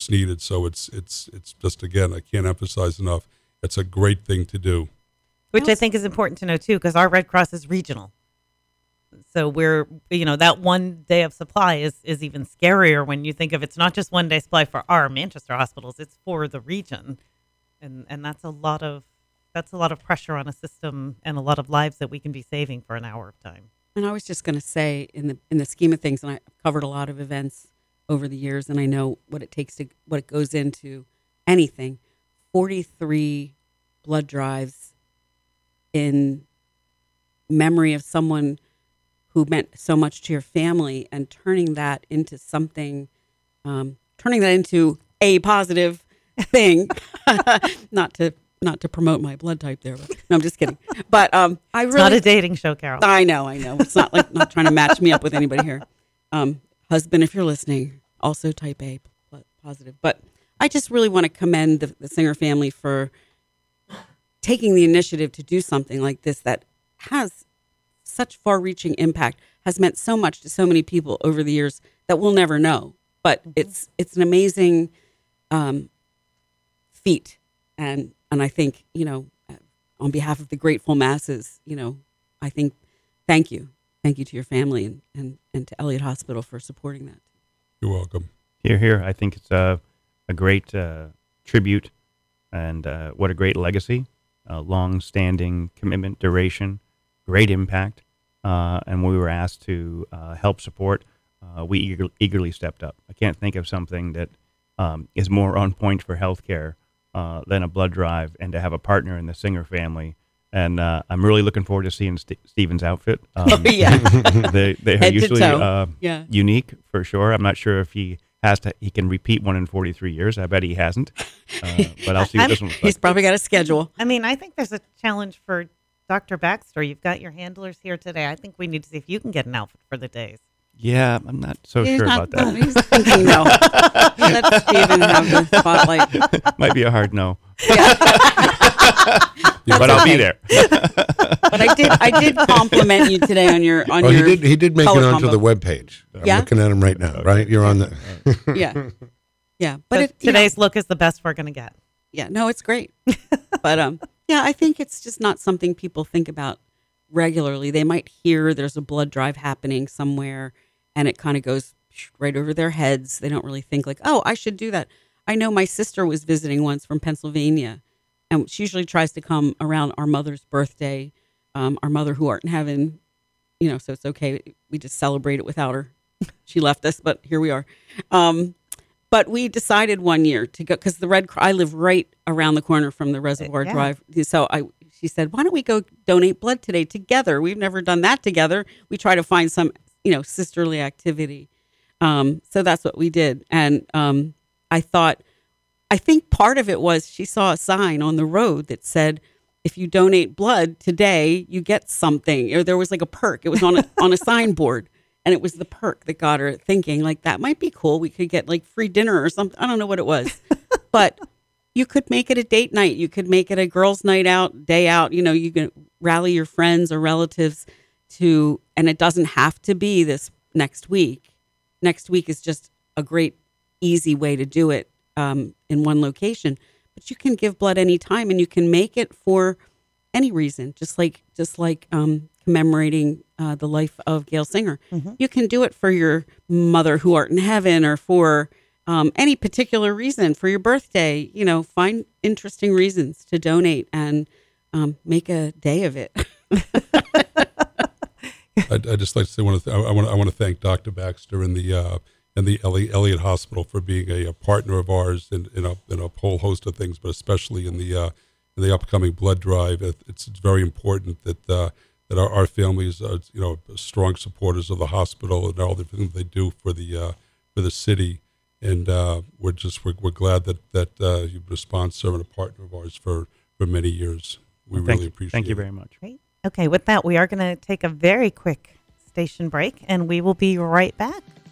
it's needed. So it's just, again, I can't emphasize enough. It's a great thing to do. Which I think is important to know too, because our Red Cross is regional. So that one day of supply is even scarier when you think of it's not just one day supply for our Manchester hospitals, it's for the region. And that's a lot of pressure on a system and a lot of lives that we can be saving for an hour of time. And I was just going to say, in the scheme of things, and I've covered a lot of events over the years, and I know what it goes into anything. 43 blood drives in memory of someone who meant so much to your family, and turning that into something, turning that into a positive thing. not to promote my blood type there, but no, I'm just kidding. But it's not a dating show, Carol. I know. It's not like not trying to match me up with anybody here. Husband, if you're listening, also type A positive. But I just really want to commend the Singer family for taking the initiative to do something like this that has such far-reaching impact, has meant so much to so many people over the years that we'll never know. But it's an amazing feat, and I think, on behalf of the grateful masses, I think thank you to your family and to Elliott Hospital for supporting that. You're welcome. Here. I think it's a great tribute, and what a great legacy, long-standing commitment, duration, great impact, and we were asked to help support. We eagerly stepped up. I can't think of something that is more on point for healthcare than a blood drive, and to have a partner in the Singer family. And I'm really looking forward to seeing Stephen's outfit. Yeah. They are Head to usually toe. Yeah. unique for sure. I'm not sure if he can repeat one in 43 years. I bet he hasn't. But I'll see what this one's like. He's probably got a schedule. I mean, I think there's a challenge for Dr. Baxter. You've got your handlers here today. I think we need to see if you can get an outfit for the days. Yeah, I'm not so sure about that. No, he's thinking no. Let Stephen have the spotlight. Might be a hard no. Yeah. But I'll be there. But I did compliment you today on your He did make it color onto combo. the webpage. I'm looking at him right now. Right, you're on the. Yeah. But today's look is the best we're going to get. Yeah, no, it's great. But I think it's just not something people think about regularly. They might hear there's a blood drive happening somewhere, and it kind of goes right over their heads. They don't really think like, oh, I should do that. I know my sister was visiting once from Pennsylvania, and she usually tries to come around our mother's birthday. Our mother, who aren't in heaven, so it's okay. We just celebrate it without her. She left us, but here we are. But we decided one year to go, because I live right around the corner from the Reservoir Drive. So she said, why don't we go donate blood today together? We've never done that together. We try to find some, sisterly activity. So that's what we did. And I think part of it was she saw a sign on the road that said, if you donate blood today, you get something. Or there was like a perk. It was on a signboard. And it was the perk that got her thinking, like, that might be cool. We could get like free dinner or something. I don't know what it was. But you could make it a date night. You could make it a girls' night out, day out. You can rally your friends or relatives and it doesn't have to be this next week. Next week is just a great, easy way to do it in one location. But you can give blood anytime, and you can make it for any reason, just like commemorating the life of Gail Singer. Mm-hmm. You can do it for your mother who art in heaven, or for any particular reason, for your birthday. Find interesting reasons to donate and make a day of it. I just like to say I want to thank Dr. Baxter and the Elliott Hospital for being a partner of ours in a whole host of things, but especially in the upcoming blood drive. It's very important that our families are strong supporters of the hospital and all the things they do for the city, and we're glad that you've been a sponsor and a partner of ours for many years. We really appreciate it. Thank you very much. Great. Okay, with that, we are going to take a very quick station break, and we will be right back.